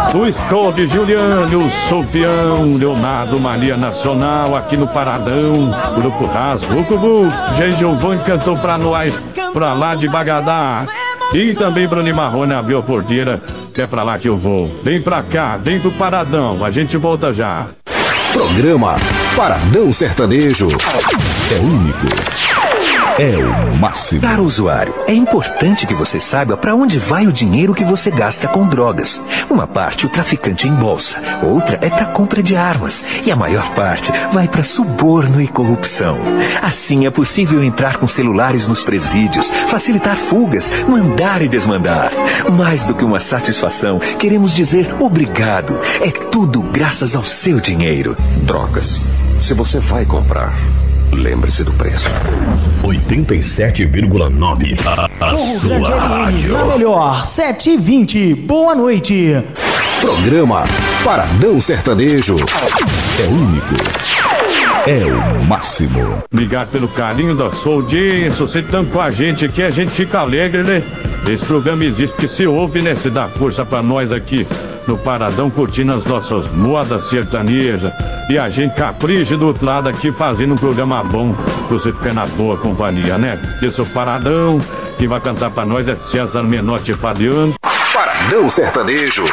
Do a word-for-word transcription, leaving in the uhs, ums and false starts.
O Scott, Juliano, o Sofião, Leonardo, Maria Nacional, aqui no Paradão, Grupo Rasgo, Cubu, Jean Giovanni cantou pra nós, pra lá de Bagadá. E também Bruno Marrone abriu a porteira, é pra lá que eu vou. Vem pra cá, vem pro Paradão, a gente volta já. Programa Paradão Sertanejo. É único. É o máximo. Caro usuário, é importante que você saiba para onde vai o dinheiro que você gasta com drogas. Uma parte o traficante embolsa, outra é para compra de armas e a maior parte vai para suborno e corrupção. Assim é possível entrar com celulares nos presídios, facilitar fugas, mandar e desmandar. Mais do que uma satisfação, queremos dizer obrigado. É tudo graças ao seu dinheiro. Drogas. Se você vai comprar, lembre-se do preço. oitenta e sete vírgula nove. A, a sua rádio. Na melhor, sete e vinte. Boa noite. Programa Paradão Sertanejo. É único. É o máximo. Obrigado pelo carinho da sua audiência. Você tanto com a gente aqui, a gente fica alegre, né? Esse programa existe, que se ouve, né? Se dá força pra nós aqui no Paradão, curtindo as nossas modas sertanejas. E a gente capricha do outro lado aqui, fazendo um programa bom pra você ficar na boa companhia, né? Esse é o Paradão. Quem vai cantar pra nós é César Menotti e Fabiano. Paradão Sertanejo.